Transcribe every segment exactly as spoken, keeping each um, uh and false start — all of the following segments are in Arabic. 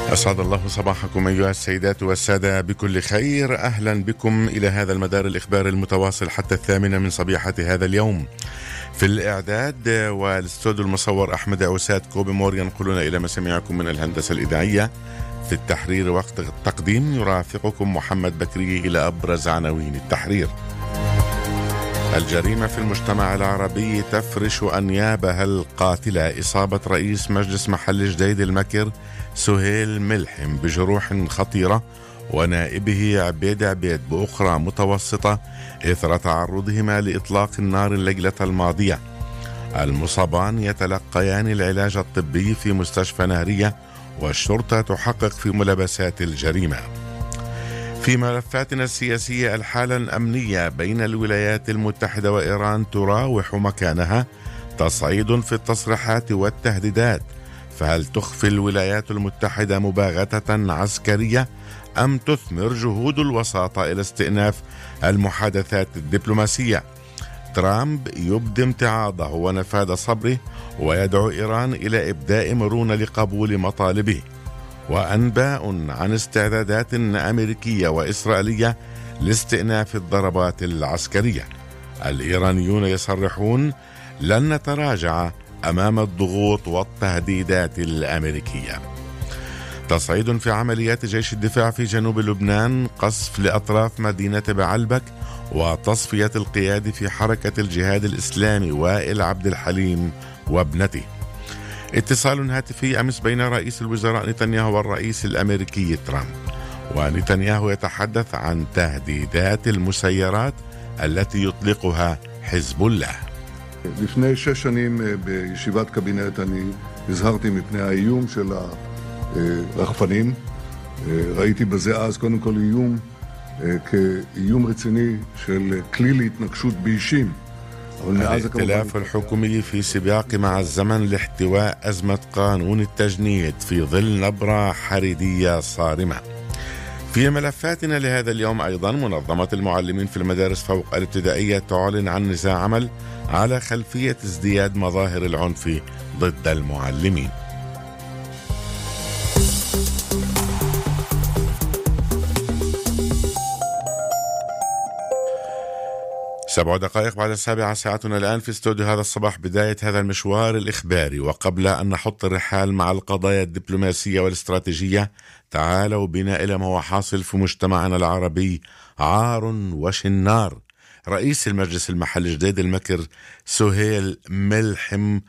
أسعد الله صباحكم أيها السيدات والسادة بكل خير. أهلا بكم إلى هذا المدار الإخباري المتواصل حتى الثامنة من صبيحة هذا اليوم. في الإعداد والاستوديو المصور أحمد عوسات كوبي مور ينقلون إلى مسامعكم من الهندسة الإذاعية. في التحرير وقت التقديم يرافقكم محمد بكري إلى أبرز عناوين التحرير. الجريمة في المجتمع العربي تفرش أنيابها القاتلة. إصابة رئيس مجلس محل جديد المكر سهيل ملحم بجروح خطيرة ونائبه عبيد عبيد بأخرى متوسطة إثر تعرضهما لإطلاق النار الليلة الماضية. المصابان يتلقيان العلاج الطبي في مستشفى نهرية والشرطة تحقق في ملابسات الجريمة. في ملفاتنا السياسية، الحالة الأمنية بين الولايات المتحدة وإيران تراوح مكانها، تصعيد في التصريحات والتهديدات. فهل تخفي الولايات المتحدة مباغتة عسكرية أم تثمر جهود الوساطة إلى استئناف المحادثات الدبلوماسية؟ ترامب يبدي امتعاضه ونفاذ صبره ويدعو إيران إلى إبداء مرونة لقبول مطالبه. وأنباء عن استعدادات أمريكية وإسرائيلية لاستئناف الضربات العسكرية. الإيرانيون يصرحون لن نتراجع أمام الضغوط والتهديدات الأمريكية. تصعيد في عمليات جيش الدفاع في جنوب لبنان، قصف لأطراف مدينة بعلبك وتصفية القيادة في حركة الجهاد الإسلامي وائل عبد الحليم وابنته. اتصال هاتفي أمس بين رئيس الوزراء نتنياهو والرئيس الأمريكي ترامب، ونتنياهو يتحدث عن تهديدات المسيرات التي יطلقها حزب الله. לפני שש שנים בישיבת קבינט אני הזהרתי מפני האיום של הרחפנים. ראיתי בזה אז קודם כל איום כאיום רציני של כלי להתנגשות באישים. الائتلاف الحكومي في سباق مع الزمن لاحتواء أزمة قانون التجنيد في ظل نبرة حريدية صارمة. في ملفاتنا لهذا اليوم أيضا، منظمة المعلمين في المدارس فوق الابتدائية تعلن عن نزاع عمل على خلفية ازدياد مظاهر العنف ضد المعلمين. سبع دقائق بعد السابعة ساعتنا الآن في استوديو هذا الصباح، بداية هذا المشوار الإخباري. وقبل أن نحط الرحال مع القضايا الدبلوماسية والاستراتيجية، تعالوا بنا إلى ما هو حاصل في مجتمعنا العربي. عار وشنار. رئيس المجلس المحل جديد المكر سهيل ملحم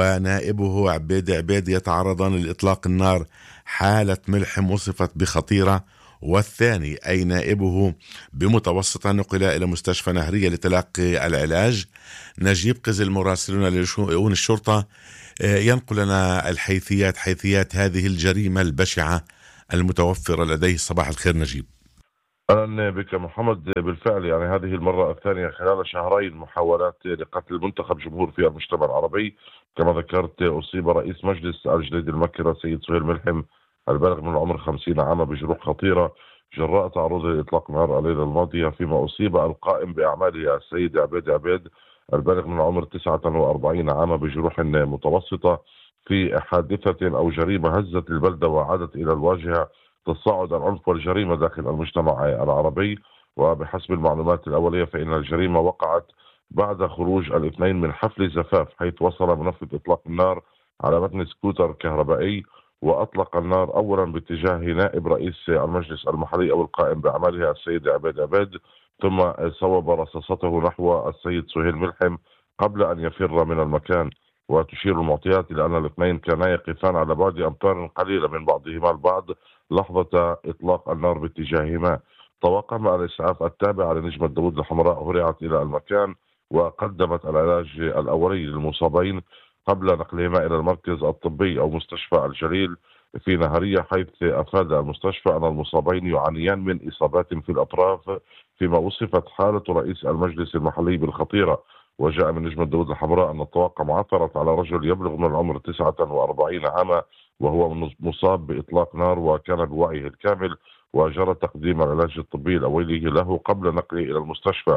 ونائبه عبيد عبيد يتعرضان لإطلاق النار. حالة ملحم وصفت بخطيرة، والثاني أي نائبه بمتوسطة نقل إلى مستشفى نهرية لتلقي العلاج. نجيب قزل مراسلنا لشؤون الشرطة ينقل لنا الحيثيات حيثيات هذه الجريمة البشعة المتوفرة لديه. صباح الخير نجيب. أهلا بك محمد. بالفعل يعني هذه المرة الثانية خلال شهرين محاولات لقتل منتخب جمهور في المجتمع العربي. كما ذكرت، أصيب رئيس مجلس الجديد المكر السيد سهيل ملحم البالغ من العمر خمسين عاما بجروح خطيرة جراء تعرضه لإطلاق نار الليلة الماضية، فيما أصيب القائم بأعماله السيد عبيد عبيد البالغ من العمر تسعة وأربعين عاما بجروح متوسطة في حادثة أو جريمة هزت البلدة وعادت إلى الواجهة تصاعد العنف والجريمة داخل المجتمع العربي. وبحسب المعلومات الأولية فإن الجريمة وقعت بعد خروج الاثنين من حفل زفاف، حيث وصل منفذ إطلاق النار على متن سكوتر كهربائي، وأطلق النار أولا باتجاه نائب رئيس المجلس المحلي أو القائم بأعماله السيد عبيد عبيد، ثم صوب رصاصته نحو السيد سهيل ملحم قبل أن يفر من المكان. وتشير المعطيات إلى أن الاثنين كانا يقفان على بعد أمتار قليلة من بعضهما البعض لحظة إطلاق النار باتجاههما. طواقم الإسعاف التابعة لنجمة داوود الحمراء هرعت إلى المكان وقدمت العلاج الأولي للمصابين قبل نقلهما إلى المركز الطبي أو مستشفى الجليل في نهرية، حيث أفاد المستشفى أن المصابين يعانيان من إصابات في الأطراف، فيما وصفت حالة رئيس المجلس المحلي بالخطيرة. وجاء من نجمة داوود الحمراء أن الطواقم عثرت على رجل يبلغ من العمر تسعة وأربعين عاما وهو مصاب بإطلاق نار وكان بوعيه الكامل، وجرى تقديم العلاج الطبي الأولي له قبل نقله إلى المستشفى،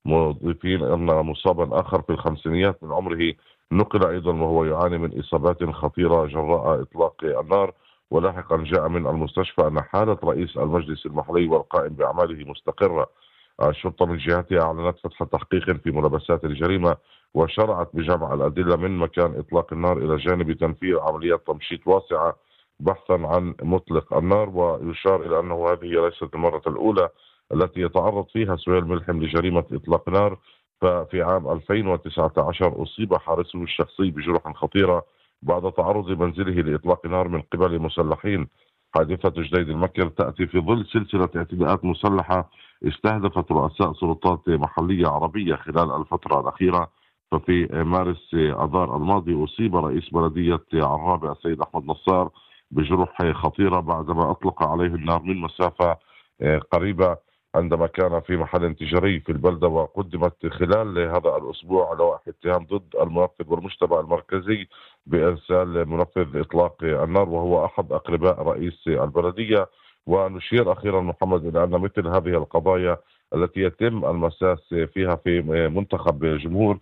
مضيفين أن مصابا آخر في الخمسينيات من عمره نقل أيضا وهو يعاني من إصابات خطيرة جراء إطلاق النار. ولاحقا جاء من المستشفى أن حالة رئيس المجلس المحلي والقائم بأعماله مستقرة. الشرطة من جهتها أعلنت فتح تحقيق في ملابسات الجريمة، وشرعت بجمع الأدلة من مكان إطلاق النار إلى جانب تنفيذ عمليات تمشيط واسعة بحثا عن مطلق النار. ويشار إلى أنه هذه ليست المرة الأولى التي يتعرض فيها سهيل ملحم لجريمة إطلاق نار. ففي عام ألفين وتسعة عشر أصيب حارسه الشخصي بجروح خطيرة بعد تعرض منزله لإطلاق نار من قبل مسلحين. حادثة جديد المكر تأتي في ظل سلسلة اعتداءات مسلحة استهدفت رؤساء سلطات محلية عربية خلال الفترة الأخيرة. ففي مارس آذار الماضي أصيب رئيس بلدية عرابة السيد أحمد نصار بجروح خطيرة بعدما أطلق عليه النار من مسافة قريبة عندما كان في محل تجاري في البلدة. وقدمت خلال هذا الأسبوع لوائح اتهام ضد المنفذ والمجتمع المركزي بإرسال منفذ إطلاق النار وهو أحد أقرباء رئيس البلدية. ونشير أخيرا محمد إلى أن مثل هذه القضايا التي يتم المساس فيها في منتخب جمهور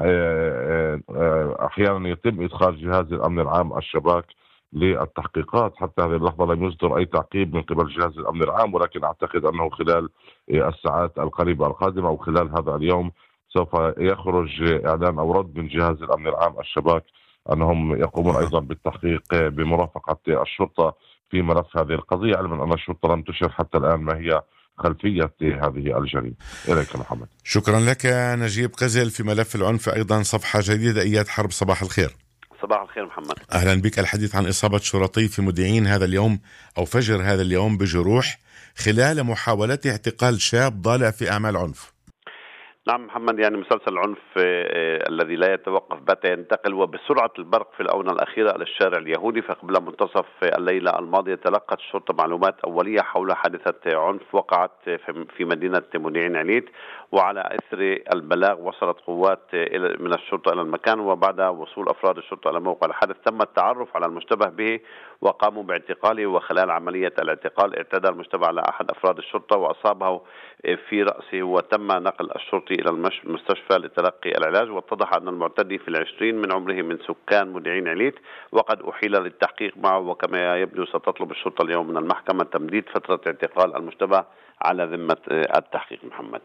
أحيانا يتم إدخال جهاز الأمن العام الشباك للتحقيقات. حتى هذه اللحظة لم يصدر أي تعقيب من قبل جهاز الأمن العام، ولكن أعتقد أنه خلال الساعات القريبة القادمة أو خلال هذا اليوم سوف يخرج إعلان أو رد من جهاز الأمن العام الشباك أنهم يقومون أيضا بالتحقيق بمرافقة الشرطة في ملف هذه القضية، علما أن الشرطة لم تشر حتى الآن ما هي خلفية هذه الجريمة. إليك محمد. شكرا لك نجيب قزل. في ملف العنف أيضا صفحة جديدة. إياد حرب، صباح الخير. صباح الخير محمد. أهلا بك. الحديث عن إصابة شرطي في مديعين هذا اليوم أو فجر هذا اليوم بجروح خلال محاولة اعتقال شاب ضالع في أعمال عنف. نعم محمد، يعني مسلسل العنف الذي لا يتوقف بات ينتقل وبسرعة البرق في الآونة الأخيرة على الشارع اليهودي. فقبل منتصف الليلة الماضية تلقت الشرطة معلومات أولية حول حادثة عنف وقعت في مدينة مديعين عليت، وعلى إثر البلاغ وصلت قوات من الشرطة إلى المكان، وبعد وصول أفراد الشرطة إلى موقع الحادث تم التعرف على المشتبه به وقاموا باعتقاله. وخلال عملية الاعتقال اعتدى المشتبه على أحد أفراد الشرطة وأصابه في رأسه، وتم نقل الشرطي إلى المستشفى لتلقي العلاج. واتضح أن المعتدي في العشرين من عمره من سكان مديعين عليت، وقد أحيل للتحقيق معه، وكما يبدو ستطلب الشرطة اليوم من المحكمة تمديد فترة اعتقال المشتبه على ذمة التحقيق. محمد.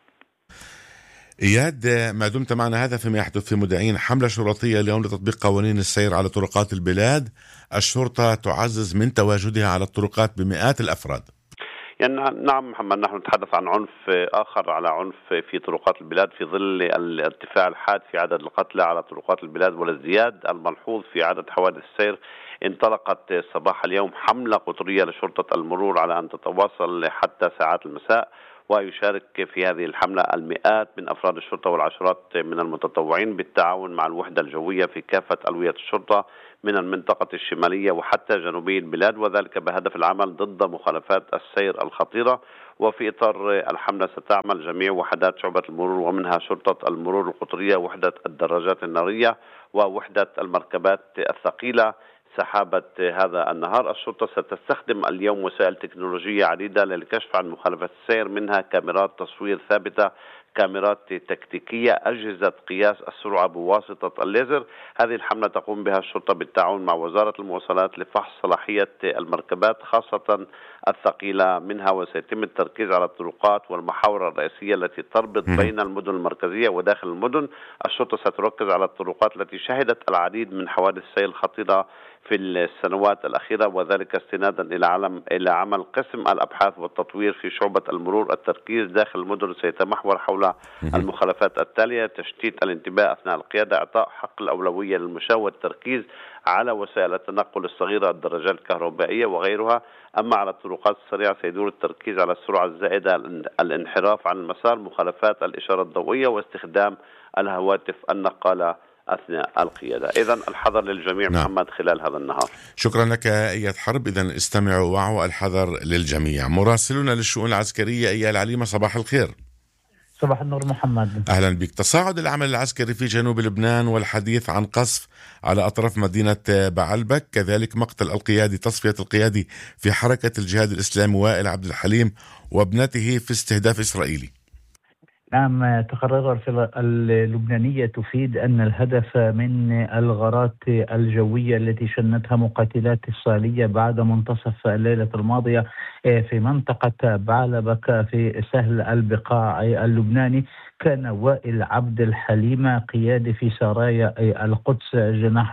إياد، ما دمت معنا، هذا فيما يحدث في مديعين. حملة شرطية اليوم لتطبيق قوانين السير على طرقات البلاد. الشرطة تعزز من تواجدها على الطرقات بمئات الأفراد. يعني نعم محمد، نحن نتحدث عن عنف آخر على عنف في طرقات البلاد في ظل الارتفاع الحاد في عدد القتلى على طرقات البلاد والازدياد الملحوظ في عدد حوادث السير. انطلقت صباح اليوم حملة قطرية لشرطة المرور على أن تتواصل حتى ساعات المساء، ويشارك في هذه الحملة المئات من أفراد الشرطة والعشرات من المتطوعين بالتعاون مع الوحدة الجوية في كافة ألوية الشرطة من المنطقة الشمالية وحتى جنوبي البلاد، وذلك بهدف العمل ضد مخالفات السير الخطيرة. وفي إطار الحملة ستعمل جميع وحدات شعبة المرور ومنها شرطة المرور القطرية، وحدة الدراجات النارية، ووحدة المركبات الثقيلة سحابة هذا النهار. الشرطة ستستخدم اليوم وسائل تكنولوجية عديدة للكشف عن مخالفة السير، منها كاميرات تصوير ثابتة، كاميرات تكتيكية، أجهزة قياس السرعة بواسطة الليزر. هذه الحملة تقوم بها الشرطة بالتعاون مع وزارة المواصلات لفحص صلاحية المركبات خاصة الثقيلة منها، وسيتم التركيز على الطرقات والمحاور الرئيسية التي تربط بين المدن المركزية وداخل المدن. الشرطة ستركز على الطرقات التي شهدت العديد من حوادث السير الخطيرة في السنوات الأخيرة، وذلك استنادا إلى عمل إلى عمل قسم الأبحاث والتطوير في شعبة المرور. التركيز داخل المدن سيتمحور حول المخالفات التالية: تشتيت الانتباه أثناء القيادة، إعطاء حق الأولوية للمشاة، والتركيز على وسائل التنقل الصغيرة، الدراجات الكهربائية وغيرها. أما على الطرقات السريعة سيدور التركيز على السرعة الزائدة، الانحراف عن المسار، مخالفات الإشارة الضوئية، واستخدام الهواتف النقالة أثناء القيادة. إذن الحذر للجميع. نعم. محمد خلال هذا النهار. شكرا لك إياد حرب. إذن استمعوا وعوا، الحذر للجميع. مراسلنا للشؤون العسكرية إيال عليمة، صباح الخير. صباح النور محمد. أهلا بك. تصاعد العمل العسكري في جنوب لبنان والحديث عن قصف على أطراف مدينة بعلبك، كذلك مقتل القيادي، تصفية القيادي في حركة الجهاد الإسلامي وائل عبد الحليم وابنته في استهداف إسرائيلي. نعم، تقارير اللبنانية تفيد أن الهدف من الغارات الجوية التي شنتها مقاتلات إسرائيلية بعد منتصف الليلة الماضية في منطقة بعلبك في سهل البقاع اللبناني كان وائل عبد الحليم قيادي في سرايا القدس جناح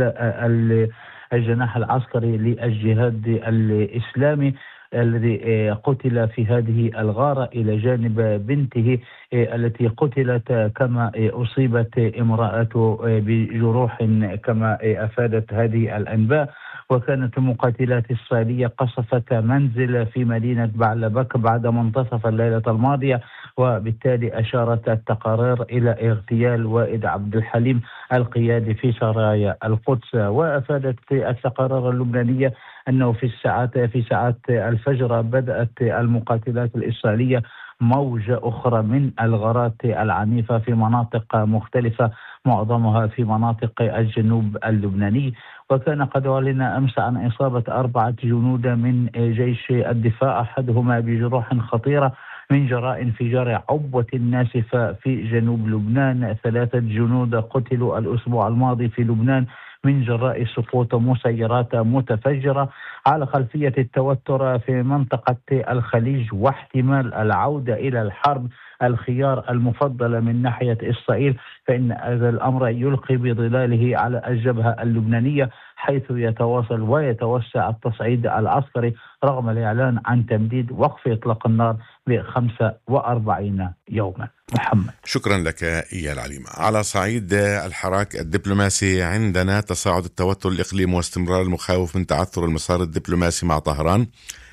الجناح العسكري للجهاد الإسلامي الذي قتل في هذه الغارة إلى جانب بنته التي قتلت، كما أصيبت امرأته بجروح كما أفادت هذه الأنباء. وكانت المقاتلات الإسرائيلية قصفت منزل في مدينة بعلبك بعد منتصف الليلة الماضية، وبالتالي أشارت التقارير إلى اغتيال وائل عبد الحليم القيادي في سرايا القدس. وأفادت التقارير اللبنانية أنه في الساعات في ساعات الفجر بدأت المقاتلات الإسرائيلية موجة أخرى من الغارات العنيفة في مناطق مختلفة، معظمها في مناطق الجنوب اللبناني. وكان قد أعلن أمس عن إصابة أربعة جنود من جيش الدفاع، أحدهما بجروح خطيرة من جراء انفجار عبوة ناسفة في جنوب لبنان. ثلاثة جنود قتلوا الأسبوع الماضي في لبنان من جراء سقوط مسيرات متفجرة على خلفية التوتر في منطقة الخليج واحتمال العودة إلى الحرب الخيار المفضل من ناحية إسرائيل، فإن هذا الأمر يلقي بظلاله على الجبهة اللبنانية، حيث يتواصل ويتوسع التصعيد العسكري رغم الإعلان عن تمديد وقف إطلاق النار بخمسة وأربعين يوما. محمد، شكرا لك إيال عليمة. على صعيد الحراك الدبلوماسي عندنا تصاعد التوتر الإقليمي واستمرار المخاوف من تعثر المسار الدبلوماسي مع طهران،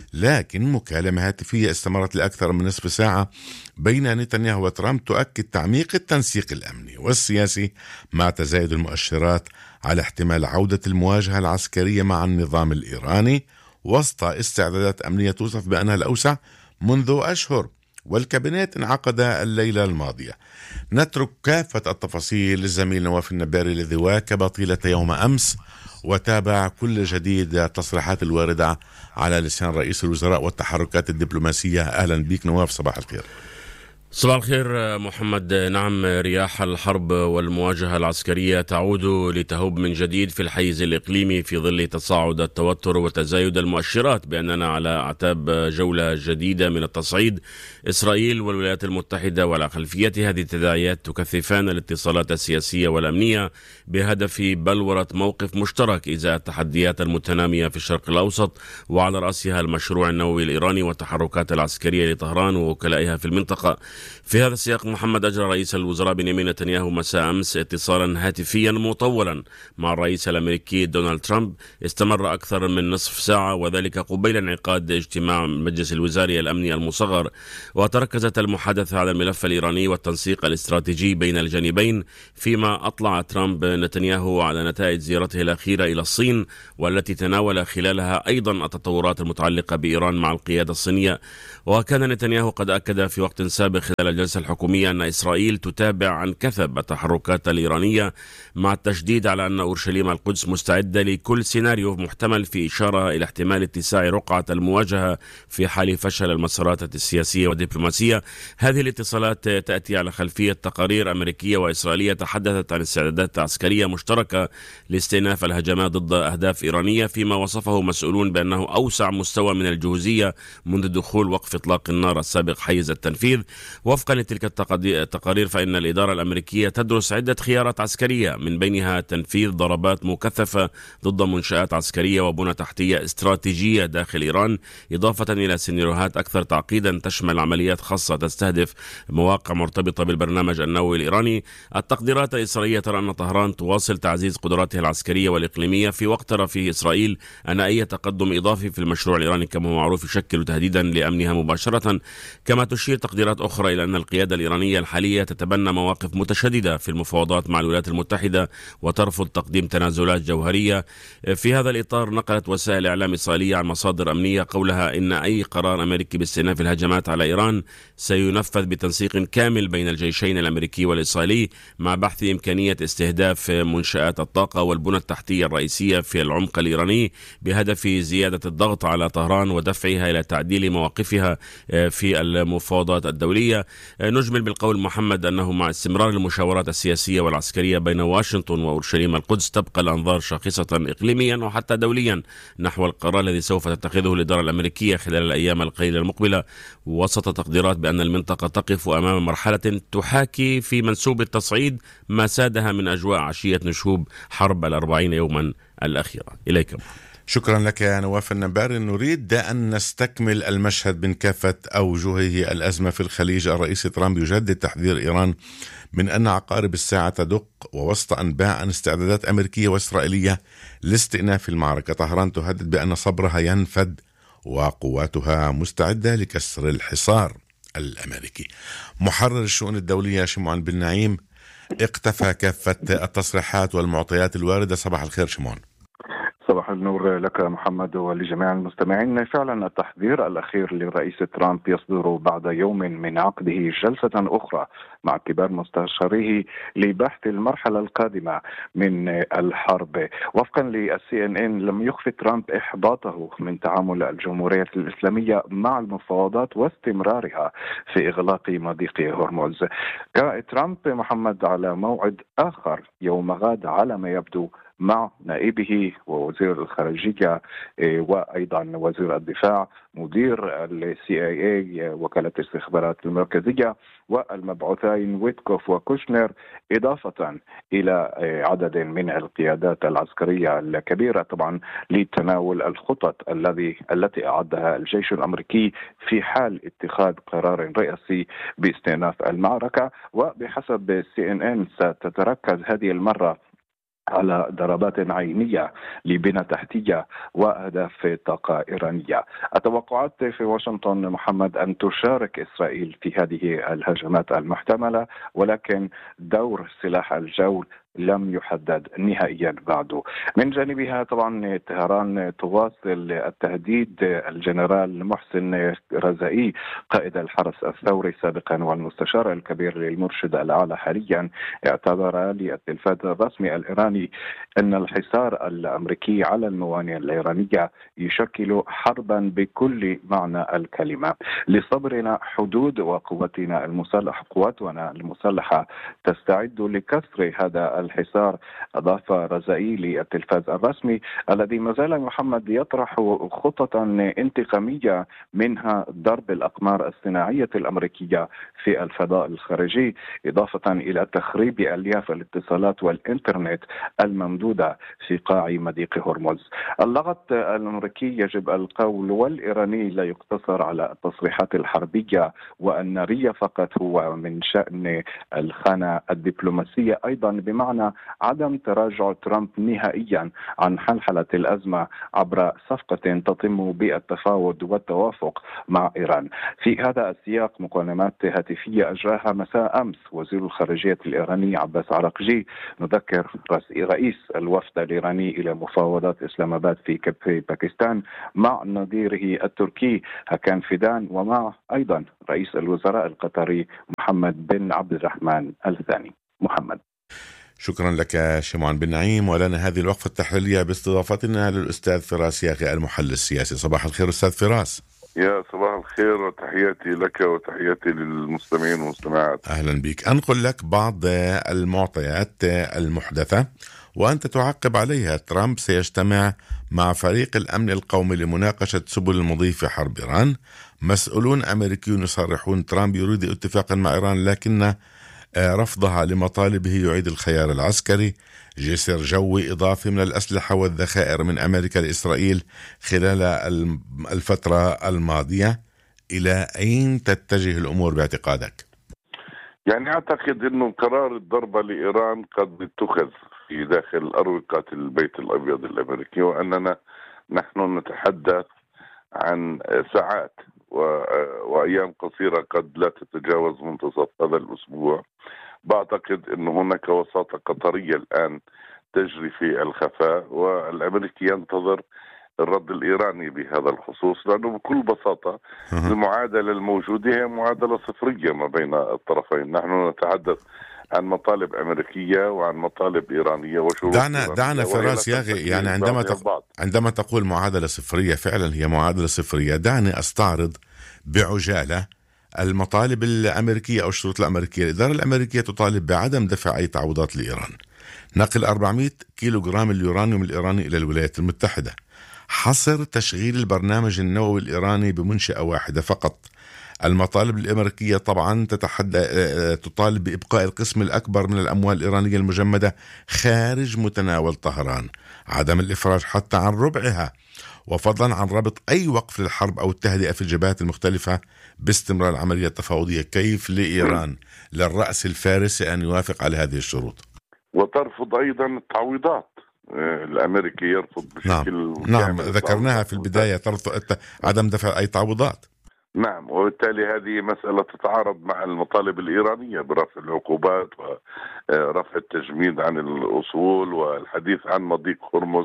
لكن مكالمة هاتفية استمرت لأكثر من نصف ساعة بين نتنياهو وترامب تؤكد تعميق التنسيق الأمني والسياسي مع تزايد المؤشرات على احتمال عودة المواجهة العسكرية مع النظام الإيراني وسط استعدادات أمنية توصف بأنها الأوسع منذ أشهر، والكابينت انعقد الليلة الماضية. نترك كافة التفاصيل للزميل نواف النباري الذي واكب طيلة يوم أمس وتابع كل جديد التصريحات الواردة على لسان رئيس الوزراء والتحركات الدبلوماسية. أهلا بك نواف، صباح الخير. صباح الخير محمد. نعم، رياح الحرب والمواجهة العسكرية تعود لتهب من جديد في الحيز الإقليمي في ظل تصاعد التوتر وتزايد المؤشرات بأننا على أعتاب جولة جديدة من التصعيد. إسرائيل والولايات المتحدة وعلى خلفية هذه التداعيات تكثفان الاتصالات السياسية والأمنية بهدف بلورة موقف مشترك إزاء التحديات المتنامية في الشرق الأوسط، وعلى رأسها المشروع النووي الإيراني والتحركات العسكرية لطهران ووكلائها في المنطقة. في هذا السياق محمد، أجرى رئيس الوزراء بنيامين نتنياهو مساء أمس اتصالا هاتفيا مطولا مع الرئيس الأمريكي دونالد ترامب استمر أكثر من نصف ساعة، وذلك قبيل انعقاد اجتماع المجلس الوزاري الأمني المصغر. وتركزت المحادثة على الملف الإيراني والتنسيق الاستراتيجي بين الجانبين، فيما أطلع ترامب نتنياهو على نتائج زيارته الأخيرة إلى الصين، والتي تناول خلالها أيضا التطورات المتعلقة بإيران مع القيادة الصينية. وكان نتنياهو قد أكد في وقت سابق خلال الجلسة الحكومية أن إسرائيل تتابع عن كثب التحركات الإيرانية، مع التشديد على أن أورشليم القدس مستعدة لكل سيناريو محتمل، في إشارة إلى احتمال اتساع رقعة المواجهة في حال فشل المسارات السياسية والدبلوماسية. هذه الاتصالات تأتي على خلفية تقارير أمريكية وإسرائيلية تحدثت عن استعدادات عسكرية مشتركة لاستئناف الهجمات ضد أهداف إيرانية، فيما وصفه مسؤولون بأنه أوسع مستوى من الجهوزية منذ دخول وقف إطلاق النار السابق حيز التنفيذ. وفقا لتلك التقارير فإن الإدارة الأمريكية تدرس عدة خيارات عسكرية، من بينها تنفيذ ضربات مكثفة ضد منشآت عسكرية وبنى تحتية استراتيجية داخل إيران، إضافة إلى سيناريوهات أكثر تعقيدا تشمل عمليات خاصة تستهدف مواقع مرتبطة بالبرنامج النووي الإيراني. التقديرات الإسرائيلية ترى أن طهران تواصل تعزيز قدراتها العسكرية والإقليمية في وقت ترى فيه إسرائيل أن أي تقدم إضافي في المشروع الإيراني كما هو معروف يشكل تهديدا لأمنها مباشرة. كما تشير تقديرات أخرى إلى أن القيادة الإيرانية الحالية تتبنى مواقف متشددة في المفاوضات مع الولايات المتحدة وترفض تقديم تنازلات جوهرية. في هذا الإطار نقلت وسائل إعلام إسرائيلية عن مصادر أمنية قولها إن أي قرار أمريكي باستئناف الهجمات على إيران سينفذ بتنسيق كامل بين الجيشين الأمريكي والإسرائيلي، مع بحث إمكانية استهداف منشآت الطاقة والبنى التحتية الرئيسية في العمق الإيراني بهدف زيادة الضغط على طهران ودفعها إلى تعديل مواقفها في المفاوضات الدولية. العسكرية. نجمل بالقول محمد أنه مع استمرار المشاورات السياسية والعسكرية بين واشنطن وأورشليم القدس تبقى الأنظار شاخصة إقليميا وحتى دوليا نحو القرار الذي سوف تتخذه الإدارة الأمريكية خلال الأيام القليلة المقبلة، وسط تقديرات بأن المنطقة تقف أمام مرحلة تحاكي في منسوب التصعيد ما سادها من أجواء عشية نشوب حرب الأربعين يوما الأخيرة. إليكم. شكرا لك يا نواف النباري. نريد أن نستكمل المشهد من كافة أوجهه. الأزمة في الخليج، الرئيس ترامب يجدد تحذير إيران من أن عقارب الساعة تدق، ووسط أنباء عن استعدادات أمريكية وإسرائيلية لاستئناف المعركة، طهران تهدد بأن صبرها ينفد وقواتها مستعدة لكسر الحصار الأمريكي. محرر الشؤون الدولية شمعون بن نعيم اقتفى كافة التصريحات والمعطيات الواردة. صباح الخير شمعون. صباح النور لك محمد ولجميع المستمعين. فعلا التحذير الأخير للرئيس ترامب يصدر بعد يوم من عقده جلسة أخرى مع كبار مستشاريه لبحث المرحلة القادمة من الحرب. وفقا للسي ان ان لم يخفي ترامب إحباطه من تعامل الجمهورية الإسلامية مع المفاوضات واستمرارها في إغلاق مضيق هرمز. جاء ترامب محمد على موعد آخر يوم غد على ما يبدو مع نائبه ووزير الخارجية وأيضا وزير الدفاع، مدير السي اي اي وكالة الاستخبارات المركزية، والمبعوثين ويتكوف وكوشنر، إضافة إلى عدد من القيادات العسكرية الكبيرة طبعا لتناول الخطط الذي التي أعدها الجيش الأمريكي في حال اتخاذ قرار رئاسي باستئناف المعركة. وبحسب سي ان ان ستتركز هذه المرة على ضربات عينية لبنى تحتية وأهداف طاقة إيرانية. التوقعات في واشنطن محمد أن تشارك إسرائيل في هذه الهجمات المحتملة، ولكن دور سلاح الجو لم يحدد نهائيا بعده. من جانبها طبعا طهران تواصل التهديد. الجنرال محسن رزائي قائد الحرس الثوري سابقا والمستشار الكبير للمرشد الأعلى حاليا اعتبر للتلفاز الرسمي الإيراني أن الحصار الأمريكي على الموانئ الإيرانية يشكل حربا بكل معنى الكلمة. لصبرنا حدود وقوتنا المسلحة قواتنا المسلحة تستعد لكسر هذا الحصار، أضاف رزائي للتلفاز الرسمي الذي ما زال محمد يطرح خططا انتقامية منها ضرب الأقمار الصناعية الأمريكية في الفضاء الخارجي، إضافة إلى تخريب ألياف الاتصالات والإنترنت الممدودة في قاع مضيق هرمز. اللغط الأمريكي يجب القول والإيراني لا يقتصر على التصريحات الحربية والنارية فقط، هو من شأن الخانة الدبلوماسية أيضا، بمعنى عدم تراجع ترامب نهائيا عن حلحلة الأزمة عبر صفقة تتم بالتفاوض والتوافق مع إيران. في هذا السياق مكالمات هاتفية أجراها مساء أمس وزير الخارجية الإيراني عباس عراقجي نذكر رئيس الوفد الإيراني إلى مفاوضات إسلام آباد في باكستان مع نظيره التركي هكان فيدان، ومع أيضا رئيس الوزراء القطري محمد بن عبد الرحمن الثاني. محمد. شكرا لك شمعون بن نعيم. ولنا هذه الوقفة التحليلية باستضافتنا للأستاذ فراس ياغي المحلل السياسي. صباح الخير أستاذ فراس. يا صباح الخير وتحياتي لك وتحياتي للمستمعين والمستمعات. أهلا بك. أنقل لك بعض المعطيات المحدثة وأنت تعقب عليها. ترامب سيجتمع مع فريق الأمن القومي لمناقشة سبل المضي في حرب إيران. مسؤولون أمريكيون يصرحون ترامب يريد اتفاقا مع إيران لكن رفضها لمطالبه يعيد الخيار العسكري. جسر جوي إضافي من الأسلحة والذخائر من أمريكا لإسرائيل خلال الفترة الماضية. إلى أين تتجه الأمور باعتقادك؟ يعني أعتقد أنه قرار الضربة لإيران قد اتخذ في داخل أروقة البيت الأبيض الأمريكي، وأننا نحن نتحدث عن ساعات وأيام قصيرة قد لا تتجاوز منتصف هذا الأسبوع. بعتقد أن هناك وساطة قطرية الآن تجري في الخفاء، والأمريكي ينتظر الرد الإيراني بهذا الخصوص، لأنه بكل بساطة المعادلة الموجودة هي معادلة صفرية ما بين الطرفين. نحن نتحدث عن مطالب أمريكية وعن مطالب إيرانية وشروط. دعنا دعنا فراس ياغي، يعني عندما تق... عندما تقول معادلة صفرية فعلا هي معادلة صفرية. دعني أستعرض بعجالة المطالب الأمريكية أو الشروط الأمريكية. الإدارة الأمريكية تطالب بعدم دفع أي تعويضات لإيران، نقل أربعمائة كيلو جرام اليورانيوم الإيراني إلى الولايات المتحدة، حصر تشغيل البرنامج النووي الإيراني بمنشأة واحدة فقط. المطالب الأمريكية طبعا تتحدى تطالب بإبقاء القسم الأكبر من الأموال الإيرانية المجمدة خارج متناول طهران، عدم الإفراج حتى عن ربعها، وفضلا عن ربط أي وقف للحرب أو التهدئة في الجبهات المختلفة باستمرار العملية التفاوضية. كيف لإيران للرأس الفارسي أن يوافق على هذه الشروط؟ وترفض أيضا التعويضات. الأمريكي يرفض بشكل نعم, نعم ذكرناها في البداية، ترفض عدم دفع أي تعويضات. نعم، وبالتالي هذه مسألة تتعارض مع المطالب الإيرانية برفع العقوبات ورفع التجميد عن الأصول والحديث عن مضيق هرمز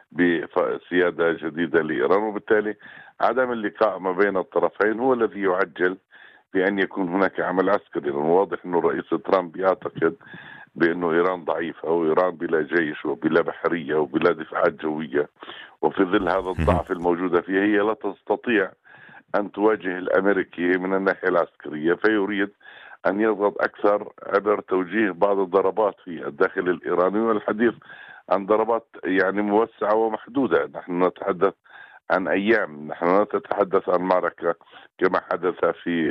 بسيادة جديدة لإيران. وبالتالي عدم اللقاء ما بين الطرفين هو الذي يعجل في أن يكون هناك عمل عسكري. واضح أنه الرئيس ترامب يعتقد بأنه إيران ضعيفة، وإيران بلا جيش وبلا بحرية وبلا دفاعات جوية، وفي ظل هذا الضعف الموجودة فيها هي لا تستطيع أن تواجه الأمريكي من الناحية العسكرية، فيريد أن يضغط أكثر عبر توجيه بعض الضربات في الداخل الإيراني والحديث عن ضربات يعني موسعة ومحدودة. نحن نتحدث عن أيام، نحن لا نتحدث عن معركة كما حدث في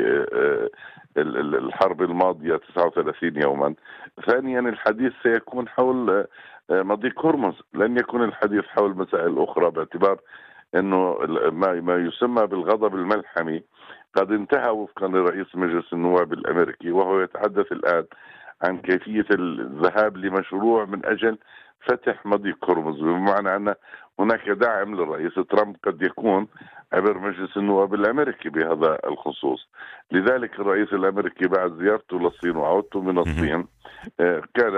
الحرب الماضية تسعة وثلاثين يوما. ثانيا الحديث سيكون حول مضيق هرمز، لن يكون الحديث حول مسائل أخرى، باعتبار أنه ما يسمى بالغضب الملحمي قد انتهى وفقا لرئيس مجلس النواب الأمريكي، وهو يتحدث الآن عن كيفية الذهاب لمشروع من أجل فتح مضيق هرمز، بمعنى أن هناك دعم للرئيس ترامب قد يكون عبر مجلس النواب الأمريكي بهذا الخصوص. لذلك الرئيس الأمريكي بعد زيارته للصين وعودته من الصين كان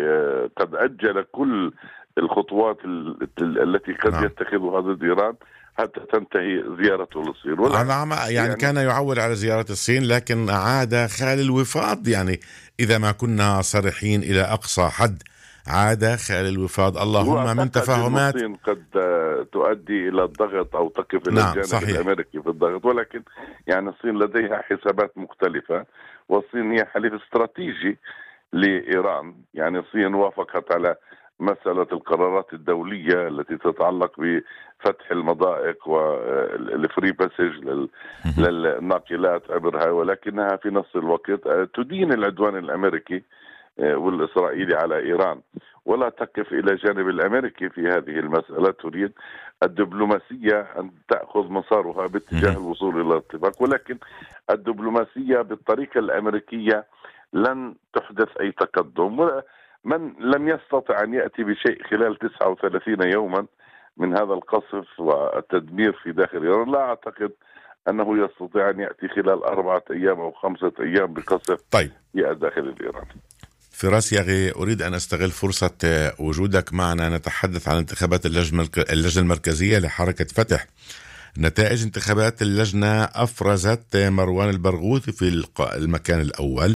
قد أجل كل الخطوات التي قد نعم. يتخذها ضد إيران حتى تنتهي زيارته للصين. يعني, يعني كان يعول على زيارة الصين، لكن عاد خال الوفاض. يعني إذا ما كنا صريحين إلى أقصى حد، عاد خال الوفاض. اللهم من تفاهمات الصين قد تؤدي إلى الضغط أو تقف إلى نعم الجانب صحيح. الأمريكي في الضغط، ولكن يعني الصين لديها حسابات مختلفة، والصين هي حليف استراتيجي لإيران. يعني الصين وافقت على مسألة القرارات الدولية التي تتعلق بفتح المضائق والفري باسج للناقلات عبرها، ولكنها في نفس الوقت تدين العدوان الأمريكي والإسرائيلي على إيران، ولا تقف إلى جانب الأمريكي في هذه المسألة. تريد الدبلوماسية أن تأخذ مسارها باتجاه الوصول إلى اتفاق، ولكن الدبلوماسية بالطريقة الأمريكية لن تحدث أي تقدم. من لم يستطع أن يأتي بشيء خلال تسعة وثلاثين يوما من هذا القصف والتدمير في داخل إيران، لا أعتقد أنه يستطيع أن يأتي خلال أربعة أيام أو خمسة أيام بقصف طيب. في الداخل الإيراني. فراس ياغي، أريد أن أستغل فرصة وجودك معنا نتحدث عن انتخابات اللجنة المركزية لحركة فتح. نتائج انتخابات اللجنة أفرزت مروان البرغوثي في المكان الأول،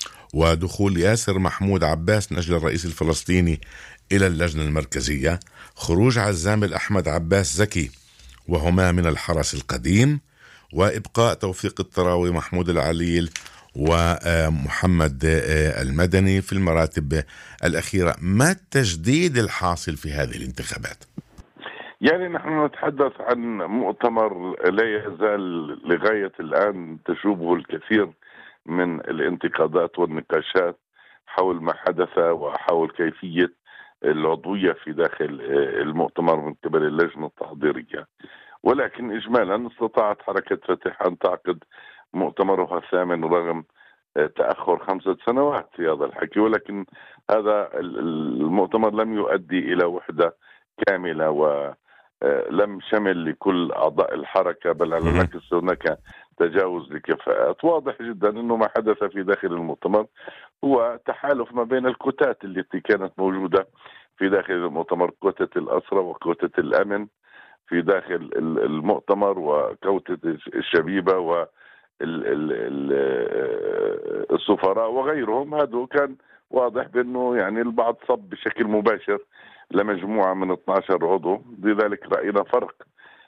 ودخول ياسر محمود عباس نجل الرئيس الفلسطيني إلى اللجنة المركزية، خروج عزام الأحمد عباس زكي وهما من الحرس القديم، وإبقاء توفيق الطراوي محمود العليل ومحمد المدني في المراتب الأخيرة. ما التجديد الحاصل في هذه الانتخابات؟ يعني نحن نتحدث عن مؤتمر لا يزال لغاية الآن تشوبه الكثير من الانتقادات والنقاشات حول ما حدث وحول كيفية العضوية في داخل المؤتمر من قبل اللجنة التحضيرية. ولكن إجمالا استطاعت حركة فتح أن تعقد مؤتمرها الثامن رغم تأخر خمسة سنوات في هذا الحكي، ولكن هذا المؤتمر لم يؤدي إلى وحدة كاملة ولم شمل لكل أعضاء الحركة، بل على العكس هناك تجاوز لكفاءات. واضح جدا أنه ما حدث في داخل المؤتمر هو تحالف ما بين الكتات التي كانت موجودة في داخل المؤتمر، كتة الأسرة وكتة الأمن في داخل المؤتمر وكوتة الشبيبة والسفراء وغيرهم. هذا كان واضح بأنه يعني البعض صب بشكل مباشر لمجموعة من اثني عشر عضو، لذلك رأينا فرق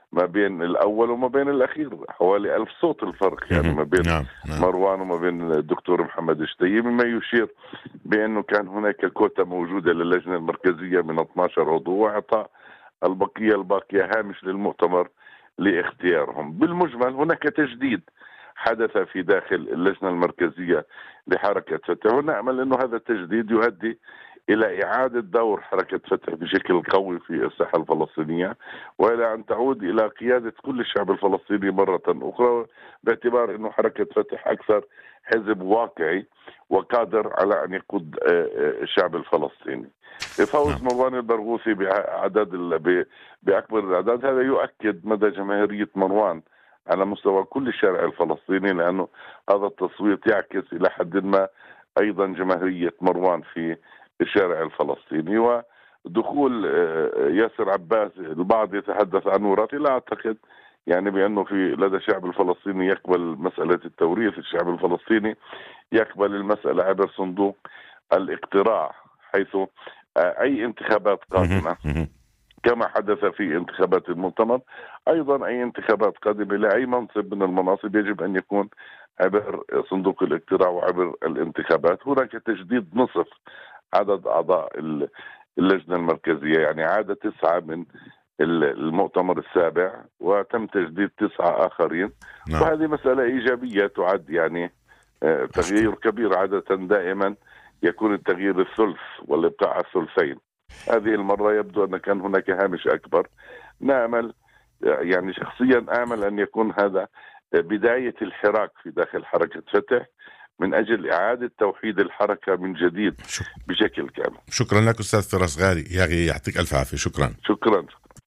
ما بين الأول وما بين الأخير، حوالي ألف صوت الفرق يعني ما بين نعم. نعم. مروان وما بين الدكتور محمد الشتي، مما يشير بأنه كان هناك كوتا موجودة للجنة المركزية من اثني عشر عضو، وإعطاء البقية الباقية هامش للمؤتمر لاختيارهم. بالمجمل هناك تجديد حدث في داخل اللجنة المركزية لحركة فتح، ونأمل أنه هذا التجديد يؤدي إلى إعادة دور حركة فتح بشكل قوي في الساحة الفلسطينية، وإلى أن تعود إلى قيادة كل الشعب الفلسطيني مرة أخرى، باعتبار أنه حركة فتح أكثر حزب واقعي وقادر على أن يقود الشعب الفلسطيني. فوز مروان البرغوثي بعدد بأكبر الأعداد هذا يؤكد مدى جماهيرية مروان على مستوى كل الشارع الفلسطيني، لأنه هذا التصويت يعكس إلى حد ما أيضا جماهيرية مروان في الشارع الفلسطيني. ودخول ياسر عباس البعض يتحدث عن وراثي، لا أعتقد يعني بأنه في لدى الشعب الفلسطيني يقبل مسألة التوريث. الشعب الفلسطيني يقبل المسألة عبر صندوق الاقتراع، حيث أي انتخابات قادمة كما حدث في انتخابات المؤتمر، أيضا أي انتخابات قادمة لأي منصب من المناصب يجب أن يكون عبر صندوق الاقتراع وعبر الانتخابات. هناك تجديد نصف عدد أعضاء اللجنة المركزية، يعني عاد تسعة من المؤتمر السابع وتم تجديد تسعة آخرين. نعم. وهذه مسألة إيجابية تعد يعني تغيير كبير. عادة دائما يكون التغيير الثلث والإبقاء الثلثين، هذه المرة يبدو أن كان هناك هامش أكبر. نأمل يعني شخصيا آمل أن يكون هذا بداية الحراك في داخل حركة فتح من أجل إعادة توحيد الحركة من جديد بشكل كامل. شكرا لك أستاذ فراس غالي، يا يعطيك ألف عافية. شكرا شكرا.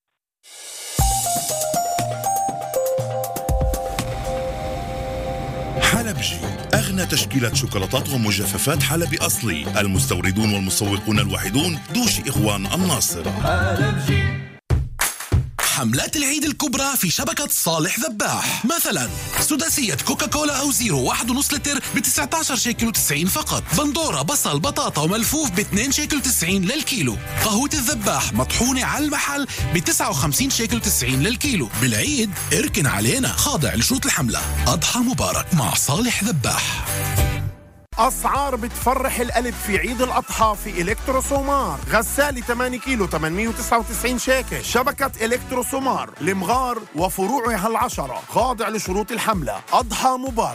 حلبجي، أغنى تشكيلة شوكولاتات ومجففات حلبي أصلي، المستوردون والمسوقون الوحيدون دوشي إخوان الناصر. حلبجي. حملات العيد الكبرى في شبكة صالح ذباح، مثلا سداسية كوكاكولا أو زيرو واحد ونص لتر بتسعة عشر شيكل وتسعين فقط، بندورة بصل بطاطا وملفوف باثنين شيكل وتسعين للكيلو، قهوة الذباح مطحونة على المحل بتسعة وخمسين شيكل وتسعين للكيلو. بالعيد اركن علينا، خاضع لشروط الحملة. أضحى مبارك مع صالح ذباح. أسعار بتفرح القلب في عيد الأضحى في إلكترو سومار. غسالة ثمانية كيلو ثمانمية وتسعة وتسعين شيكل. شبكة إلكترو سومار لمغار وفروعها العشرة، خاضع لشروط الحملة. أضحى مبارك.